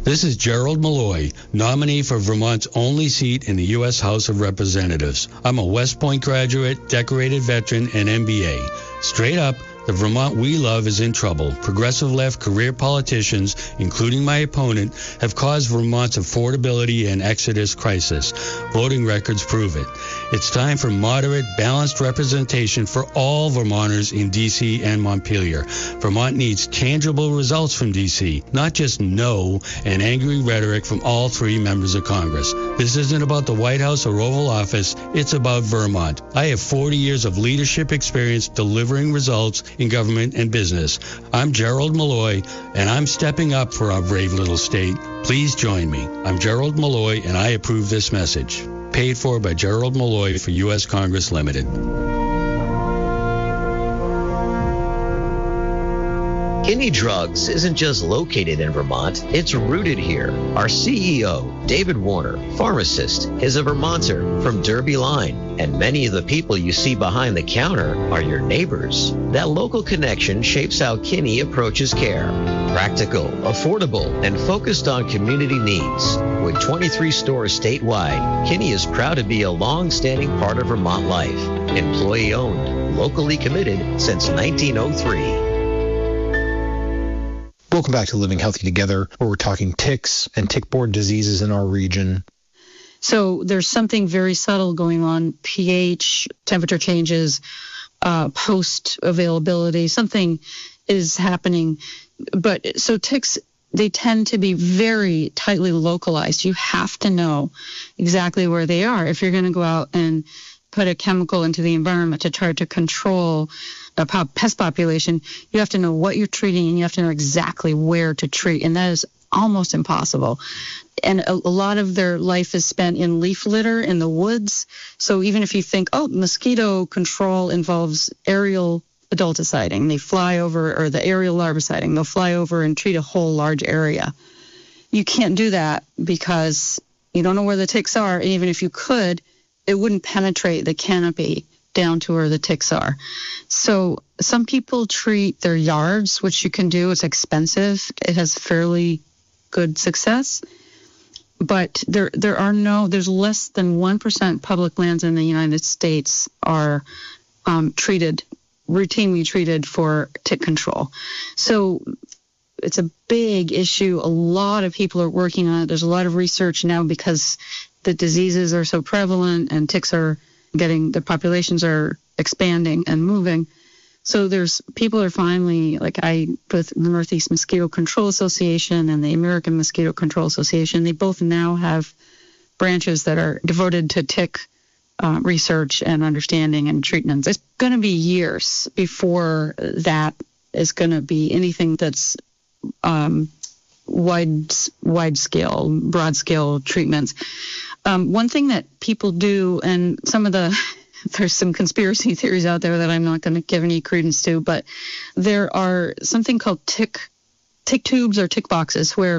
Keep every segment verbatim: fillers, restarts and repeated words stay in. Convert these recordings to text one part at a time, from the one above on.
This is Gerald Malloy, nominee for Vermont's only seat in the U S House of Representatives. I'm a West Point graduate, decorated veteran, and M B A. Straight up, the Vermont we love is in trouble. Progressive left career politicians, including my opponent, have caused Vermont's affordability and exodus crisis. Voting records prove it. It's time for moderate, balanced representation for all Vermonters in D C and Montpelier. Vermont needs tangible results from D C, not just no and angry rhetoric from all three members of Congress. This isn't about the White House or Oval Office. It's about Vermont. I have forty years of leadership experience delivering results in government and business. I'm Gerald Malloy, and I'm stepping up for our brave little state. Please join me. I'm Gerald Malloy, and I approve this message. Paid for by Gerald Malloy for U S Congress Limited. Kinney Drugs isn't just located in Vermont, it's rooted here. Our C E O, David Warner, pharmacist, is a Vermonter from Derby Line, and many of the people you see behind the counter are your neighbors. That local connection shapes how Kinney approaches care. Practical, affordable, and focused on community needs. With twenty-three stores statewide, Kinney is proud to be a long-standing part of Vermont life. Employee-owned, locally committed since nineteen oh three. Welcome back to Living Healthy Together, where we're talking ticks and tick-borne diseases in our region. So there's something very subtle going on, pH, temperature changes, uh, post-availability, something is happening. But so ticks, they tend to be very tightly localized. You have to know exactly where they are if you're going to go out and put a chemical into the environment to try to control a pest population. You have to know what you're treating, and you have to know exactly where to treat, and that is almost impossible. And a, a lot of their life is spent in leaf litter in the woods. So even if you think, oh, mosquito control involves aerial adulticiding, they fly over, or the aerial larviciding, they'll fly over and treat a whole large area. You can't do that because you don't know where the ticks are, and even if you could, it wouldn't penetrate the canopy down to where the ticks are. So some people treat their yards, which you can do. It's expensive. It has fairly good success. But there there are no, there's less than one percent public lands in the United States are um, treated, routinely treated for tick control. So it's a big issue. A lot of people are working on it. There's a lot of research now because the diseases are so prevalent and ticks are getting, the populations are expanding and moving. So there's, people are finally, like I, with the Northeast Mosquito Control Association and the American Mosquito Control Association, they both now have branches that are devoted to tick uh, research and understanding and treatments. It's going to be years before that is going to be anything that's um, wide, wide scale, broad scale treatments. Um, one thing that people do, and some of the, there's some conspiracy theories out there that I'm not going to give any credence to, but there are something called tick, tick tubes or tick boxes where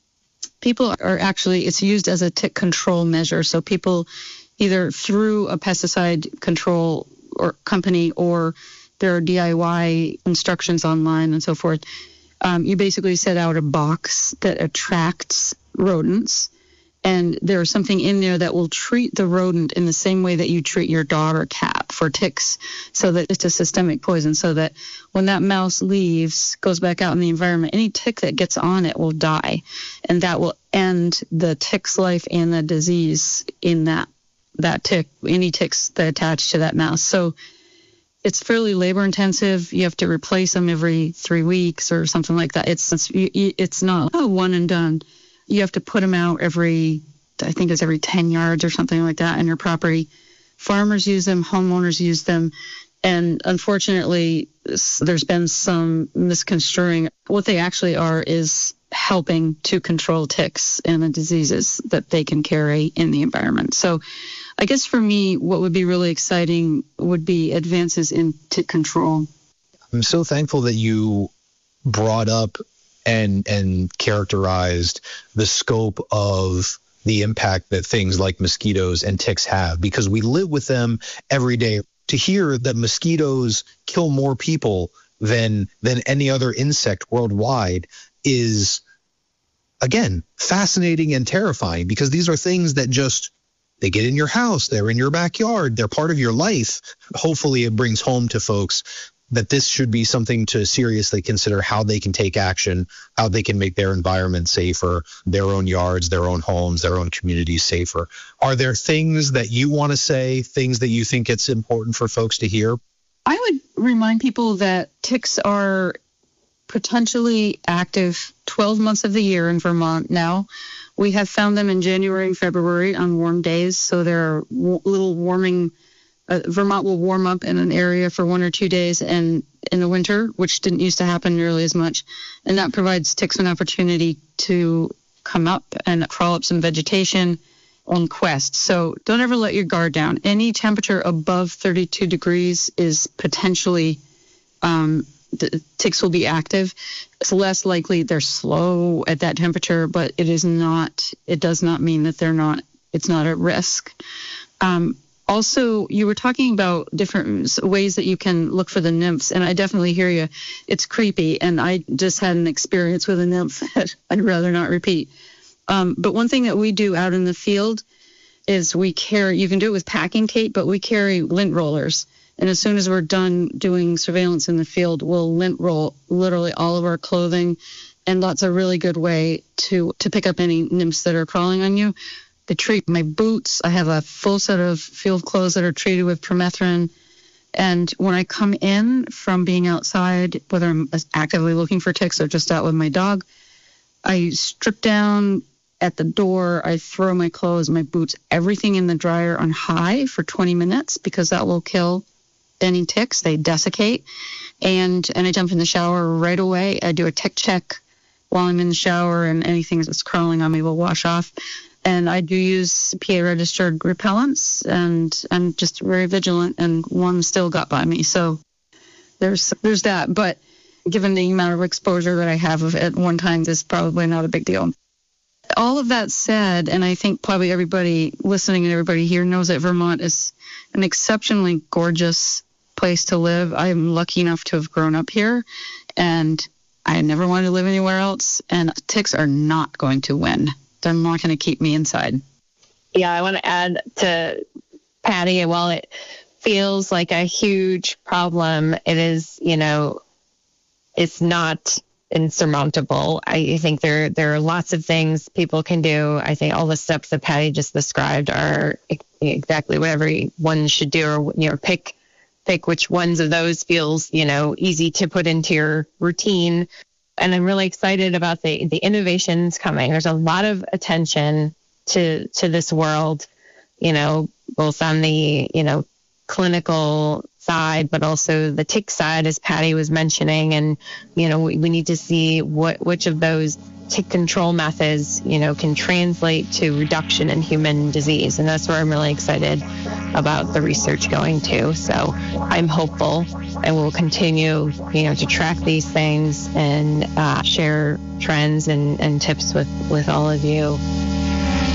people are actually, it's used as a tick control measure. So people either through a pesticide control or company, or there are D I Y instructions online and so forth. Um, you basically set out a box that attracts rodents, and there's something in there that will treat the rodent in the same way that you treat your dog or cat for ticks, so that it's a systemic poison, so that when that mouse leaves, goes back out in the environment, any tick that gets on it will die, and that will end the tick's life and the disease in that that tick, any ticks that attach to that mouse. So it's fairly labor intensive. You have to replace them every three weeks or something like that. It's it's, it's not a one and done. You have to put them out every, I think it's every ten yards or something like that on your property. Farmers use them, homeowners use them, and unfortunately, there's been some misconstruing. What they actually are is helping to control ticks and the diseases that they can carry in the environment. So I guess for me, what would be really exciting would be advances in tick control. I'm so thankful that you brought up and and characterized the scope of the impact that things like mosquitoes and ticks have, because we live with them every day. To hear that mosquitoes kill more people than than any other insect worldwide is again, fascinating and terrifying, because these are things that just, they get in your house, they're in your backyard, they're part of your life. Hopefully it brings home to folks that this should be something to seriously consider, how they can take action, how they can make their environment safer, their own yards, their own homes, their own communities safer. Are there things that you want to say, things that you think it's important for folks to hear? I would remind people that ticks are potentially active twelve months of the year in Vermont now. We have found them in January and February on warm days, so they're w- little warming. Uh, Vermont will warm up in an area for one or two days and in the winter, which didn't used to happen nearly as much, and that provides ticks an opportunity to come up and crawl up some vegetation on quest. So don't ever let your guard down. Any temperature above thirty-two degrees is potentially um, the ticks will be active. It's less likely they're slow at that temperature, but it is not, it does not mean that they're not, it's not at risk. Um, also, you were talking about different ways that you can look for the nymphs, and I definitely hear you. It's creepy, and I just had an experience with a nymph that I'd rather not repeat. Um, but one thing that we do out in the field is we carry, you can do it with packing tape, but we carry lint rollers. And as soon as we're done doing surveillance in the field, we'll lint roll literally all of our clothing. And that's a really good way to, to pick up any nymphs that are crawling on you. They treat my boots. I have a full set of field clothes that are treated with permethrin. And when I come in from being outside, whether I'm actively looking for ticks or just out with my dog, I strip down at the door. I throw my clothes, my boots, everything in the dryer on high for twenty minutes, because that will kill any ticks. They desiccate. And and I jump in the shower right away. I do a tick check while I'm in the shower, and anything that's crawling on me will wash off. And I do use P A registered repellents, and I'm just very vigilant, and one still got by me. So there's there's that. But given the amount of exposure that I have of at one time, this is probably not a big deal. All of that said, and I think probably everybody listening and everybody here knows that Vermont is an exceptionally gorgeous place to live. I am lucky enough to have grown up here, and I never wanted to live anywhere else, and ticks are not going to win. They're not going to keep me inside. Yeah, I want to add to Patty, while it feels like a huge problem, it is, you know, it's not insurmountable. I think there there are lots of things people can do. I think all the steps that Patty just described are exactly what everyone should do, or, you know, pick pick which ones of those feels, you know, easy to put into your routine. And I'm really excited about the the innovations coming. There's a lot of attention to to this world, you know, both on the, you know, clinical side, but also the tick side, as Patty was mentioning. And, you know, we, we need to see what which of those tick control methods, you know, can translate to reduction in human disease. And that's where I'm really excited about the research going to. So I'm hopeful, and we'll continue, you know, to track these things and uh, share trends and, and tips with, with all of you.